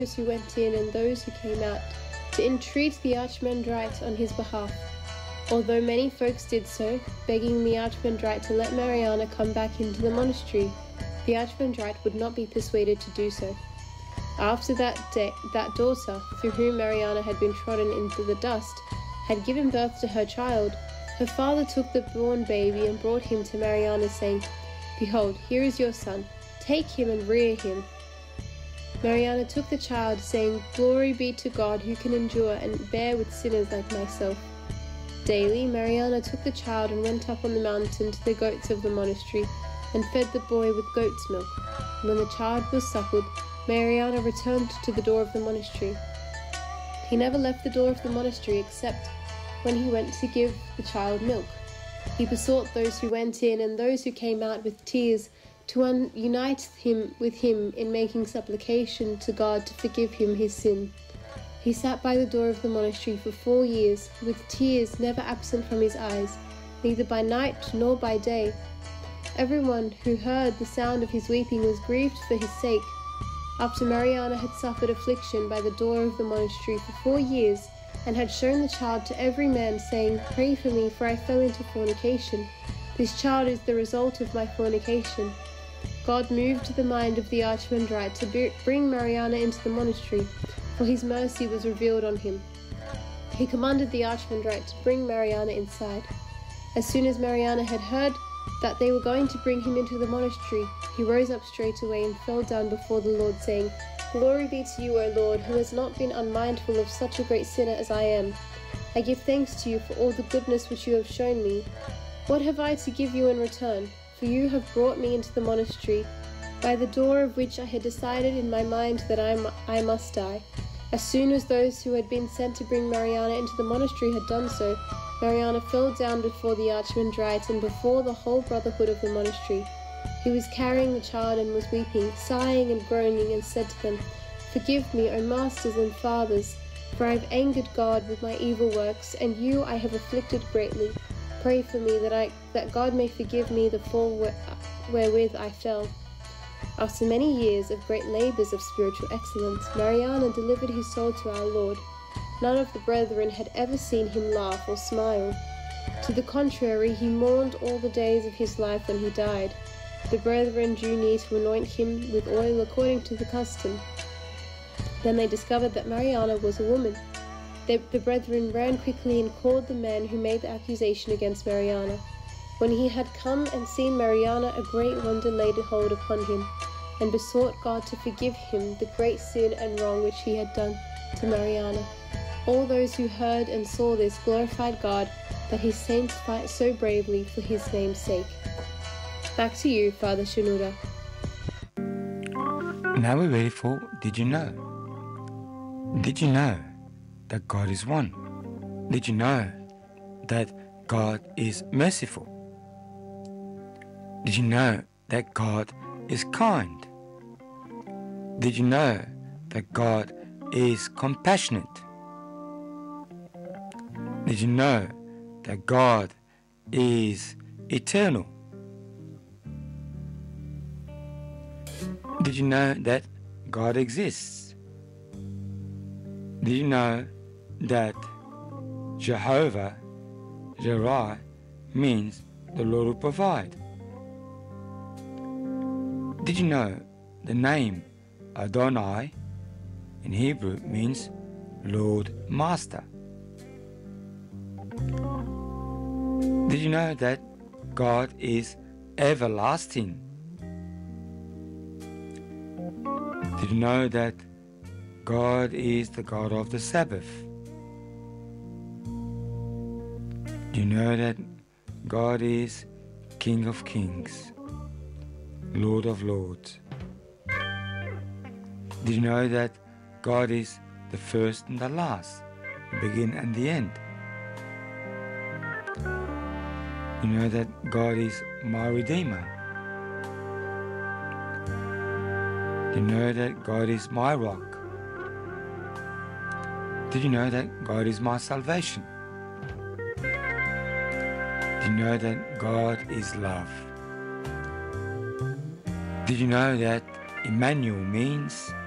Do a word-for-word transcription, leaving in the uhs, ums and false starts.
who went in and those who came out, to entreat the Archimandrite on his behalf. Although many folks did so, begging the Archimandrite to let Mariana come back into the monastery, the Archimandrite would not be persuaded to do so. After that day, that daughter, through whom Mariana had been trodden into the dust, had given birth to her child, her father took the born baby and brought him to Mariana, saying, "Behold, here is your son. Take him and rear him." Mariana took the child, saying, "Glory be to God who can endure and bear with sinners like myself." Daily, Mariana took the child and went up on the mountain to the goats of the monastery and fed the boy with goat's milk. When the child was suckled, Mariana returned to the door of the monastery. He never left the door of the monastery except when he went to give the child milk. He besought those who went in and those who came out with tears to un- unite him with him in making supplication to God to forgive him his sin. He sat by the door of the monastery for four years, with tears never absent from his eyes, neither by night nor by day. Everyone who heard the sound of his weeping was grieved for his sake. After Mariana had suffered affliction by the door of the monastery for four years, and had shown the child to every man, saying, "Pray for me, for I fell into fornication. This child is the result of my fornication." God moved the mind of the Archimandrite to bring Mariana into the monastery, for his mercy was revealed on him. He commanded the Archimandrite to bring Mariana inside. As soon as Mariana had heard that they were going to bring him into the monastery, he rose up straightway and fell down before the Lord, saying, "Glory be to you, O Lord, who has not been unmindful of such a great sinner as I am. I give thanks to you for all the goodness which you have shown me. What have I to give you in return? For you have brought me into the monastery, by the door of which I had decided in my mind that I, I must die." As soon as those who had been sent to bring Mariana into the monastery had done so, Mariana fell down before the Archimandrite and before the whole brotherhood of the monastery. He was carrying the child and was weeping, sighing and groaning, and said to them, "Forgive me, O masters and fathers, for I have angered God with my evil works, and you I have afflicted greatly. Pray for me that I that God may forgive me the fall where, wherewith I fell." After many years of great labours of spiritual excellence, Mariana delivered his soul to our Lord. None of the brethren had ever seen him laugh or smile. To the contrary, he mourned all the days of his life when he died. The brethren drew near to anoint him with oil according to the custom. Then they discovered that Mariana was a woman. They, the brethren ran quickly and called the man who made the accusation against Mariana. When he had come and seen Mariana, a great wonder laid hold upon him, and besought God to forgive him the great sin and wrong which he had done to Mariana. All those who heard and saw this glorified God that his saints fight so bravely for his name's sake. Back to you, Father Shenouda. Now we're ready for Did You Know? Did you know that God is one? Did you know that God is merciful? Did you know that God is kind? Did you know that God is compassionate? Did you know that God is eternal? Did you know that God exists? Did you know that Jehovah Jireh means the Lord will provide? Did you know the name Adonai in Hebrew means Lord Master? Did you know that God is everlasting? Did you know that God is the God of the Sabbath? Do you know that God is King of Kings, Lord of Lords? Did you know that God is the first and the last, the beginning and the end? You know that God is my Redeemer? Do you know that God is my rock? Did you know that God is my salvation? Did you know that God is love? Did you know that Emmanuel means